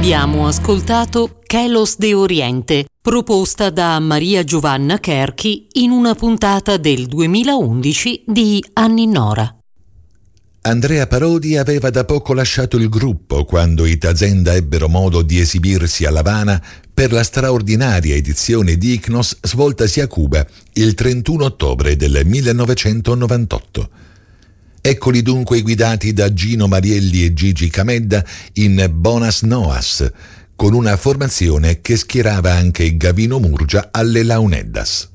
Abbiamo ascoltato Chelos de Oriente, proposta da Maria Giovanna Cherchi in una puntata del 2011 di Anni Nora. Andrea Parodi aveva da poco lasciato il gruppo quando i Tazenda ebbero modo di esibirsi a L'Avana per la straordinaria edizione di Ichnos svoltasi a Cuba il 31 ottobre del 1998. Eccoli dunque guidati da Gino Marielli e Gigi Camedda in Bonas Noas, con una formazione che schierava anche Gavino Murgia alle launeddas.